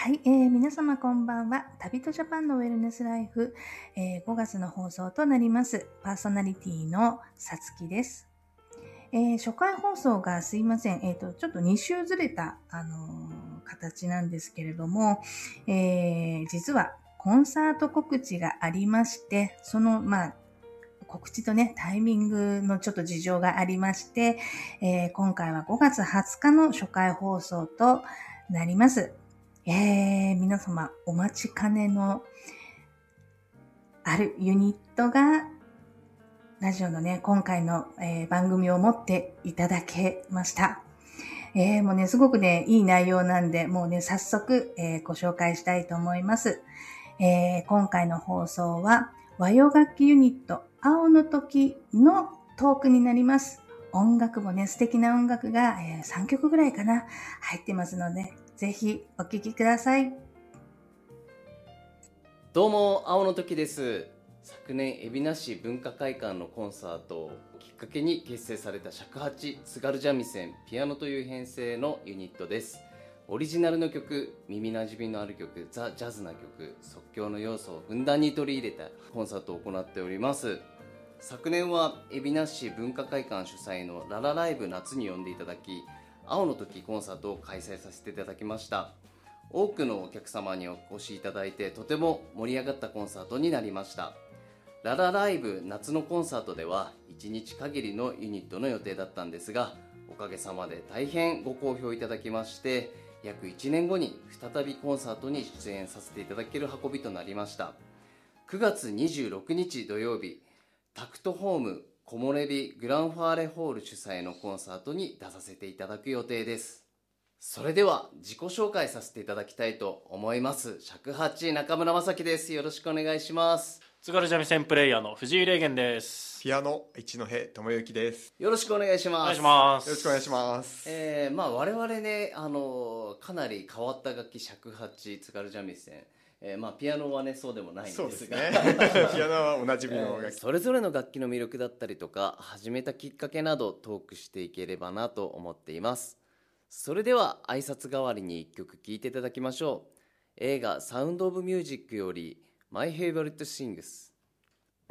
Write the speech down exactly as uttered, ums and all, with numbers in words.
はい、えー、皆様こんばんは。旅とジャパンのウェルネスライフ、えー、ごがつの放送となります。パーソナリティのさつきです。えー、初回放送がすいません。えっ、ー、と、ちょっとに週ずれた、あのー、形なんですけれども、えー、実はコンサート告知がありまして、その、まあ、告知とね、タイミングのちょっと事情がありまして、えー、今回はごがつはつかの初回放送となります。えー、皆様お待ちかねのあるユニットがラジオのね、今回の、えー、番組を持っていただけました。えー、もうね、すごくね、いい内容なんで、もうね、早速、えー、ご紹介したいと思います。えー、今回の放送は和洋楽器ユニット青の時のトークになります。音楽もね、素敵な音楽が、えー、さんきょくぐらいかな、入ってますので、ぜひお聴きください。 どうも、青の時です。昨年海老名市文化会館のコンサートをきっかけに結成された尺八津軽三味線ピアノという編成のユニットです。オリジナルの曲、耳なじみのある曲、ザ・ジャズな曲、即興の要素をふんだんに取り入れたコンサートを行っております。昨年は海老名市文化会館主催のララライブ夏に呼んでいただき、青の時コンサートを開催させていただきました。多くのお客様にお越しいただいてとても盛り上がったコンサートになりました。ララライブ夏のコンサートではいちにち限りのユニットの予定だったんですが、おかげさまで大変ご好評いただきまして、約いちねんごに再びコンサートに出演させていただける運びとなりました。くがつにじゅうろくにち土曜日、タクトホーム木漏れ日グランファーレホール主催のコンサートに出させていただく予定です。それでは自己紹介させていただきたいと思います。尺八中村正樹です。よろしくお願いします。 津軽三味線プレイヤーの藤井霊源です。 ピアノ一戸智之です。 よろしくお願いします。 お願いします。 よろしくお願いします。 えー、まあ我々ね、あのかなり変わった楽器尺八津軽三味線、えー、まあピアノはねそうでもないんですが、 そうですねピアノはおなじみの楽器、えー、 それぞれの楽器の魅力だったりとか始めたきっかけなどトークしていければなと思っています。それでは挨拶代わりにいっきょく聴いていただきましょう。映画サウンドオブミュージックより My Favorite Things。